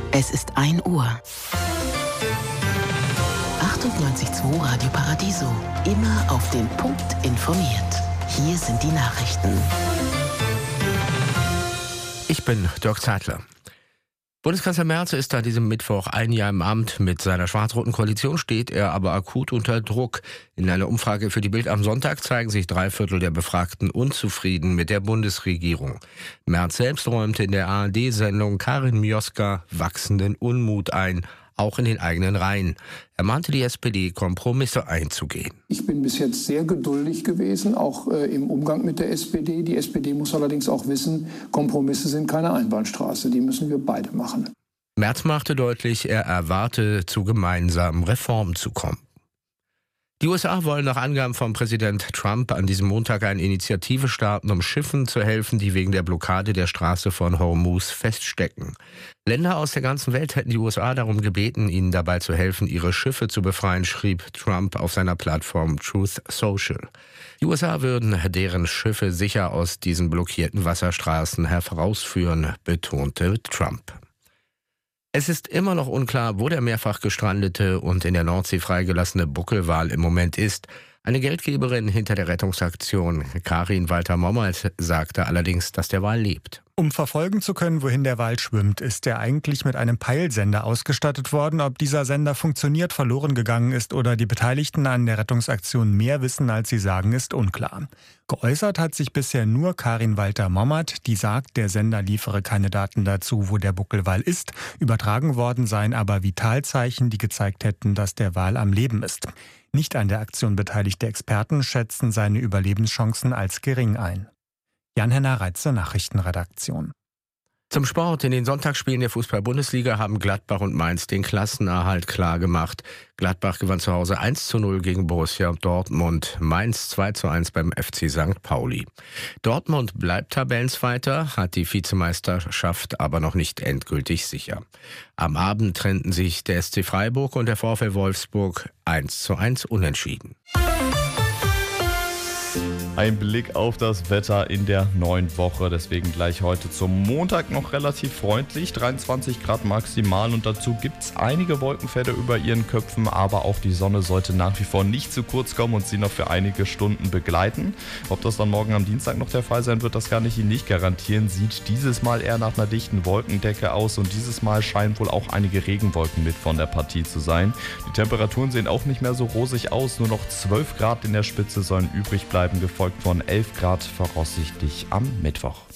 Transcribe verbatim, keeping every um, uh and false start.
Es ist ein Uhr. achtundneunzig Komma zwei Radio Paradiso. Immer auf den Punkt informiert. Hier sind die Nachrichten. Ich bin Dirk Zeitler. Bundeskanzler Merz ist an diesem Mittwoch ein Jahr im Amt. Mit seiner schwarz-roten Koalition steht er aber akut unter Druck. In einer Umfrage für die Bild am Sonntag zeigen sich drei Viertel der Befragten unzufrieden mit der Bundesregierung. Merz selbst räumte in der A R D-Sendung Karin Mioska wachsenden Unmut ein, auch in den eigenen Reihen. Er mahnte die S P D, Kompromisse einzugehen. Ich bin bis jetzt sehr geduldig gewesen, auch äh, im Umgang mit der S P D. Die S P D muss allerdings auch wissen, Kompromisse sind keine Einbahnstraße, die müssen wir beide machen. Merz machte deutlich, er erwarte, zu gemeinsamen Reformen zu kommen. Die U S A wollen nach Angaben von Präsident Trump an diesem Montag eine Initiative starten, um Schiffen zu helfen, die wegen der Blockade der Straße von Hormuz feststecken. Länder aus der ganzen Welt hätten die U S A darum gebeten, ihnen dabei zu helfen, ihre Schiffe zu befreien, schrieb Trump auf seiner Plattform Truth Social. Die U S A würden deren Schiffe sicher aus diesen blockierten Wasserstraßen herausführen, betonte Trump. Es ist immer noch unklar, wo der mehrfach gestrandete und in der Nordsee freigelassene Buckelwal im Moment ist. Eine Geldgeberin hinter der Rettungsaktion, Karin Walter-Mommert, sagte allerdings, dass der Wal lebt. Um verfolgen zu können, wohin der Wal schwimmt, ist er eigentlich mit einem Peilsender ausgestattet worden. Ob dieser Sender funktioniert, verloren gegangen ist oder die Beteiligten an der Rettungsaktion mehr wissen, als sie sagen, ist unklar. Geäußert hat sich bisher nur Karin Walter-Mommert, die sagt, der Sender liefere keine Daten dazu, wo der Buckelwal ist. Übertragen worden seien aber Vitalzeichen, die gezeigt hätten, dass der Wal am Leben ist. Nicht an der Aktion beteiligte Experten schätzen seine Überlebenschancen als gering ein. Jan-Henner Reitze, Nachrichtenredaktion. Zum Sport. In den Sonntagsspielen der Fußball-Bundesliga haben Gladbach und Mainz den Klassenerhalt klargemacht. Gladbach gewann zu Hause eins zu null gegen Borussia Dortmund, Mainz zwei zu eins beim F C Sankt Pauli. Dortmund bleibt Tabellenzweiter, hat die Vizemeisterschaft aber noch nicht endgültig sicher. Am Abend trennten sich der S C Freiburg und der VfL Wolfsburg eins zu eins unentschieden. Ein Blick auf das Wetter in der neuen Woche, deswegen gleich heute zum Montag noch relativ freundlich, dreiundzwanzig Grad maximal und dazu gibt es einige Wolkenfelder über ihren Köpfen, aber auch die Sonne sollte nach wie vor nicht zu kurz kommen und sie noch für einige Stunden begleiten. Ob das dann morgen am Dienstag noch der Fall sein wird, das kann ich Ihnen nicht garantieren, sieht dieses Mal eher nach einer dichten Wolkendecke aus und dieses Mal scheinen wohl auch einige Regenwolken mit von der Partie zu sein. Die Temperaturen sehen auch nicht mehr so rosig aus, nur noch zwölf Grad in der Spitze sollen übrig bleiben, gefolgt von elf Grad voraussichtlich am Mittwoch.